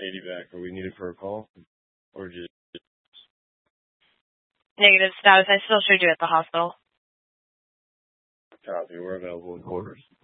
Katie back. Are we needed for a call? Or just... Negative status. I still showed you at the hospital. Copy. We're available in quarters.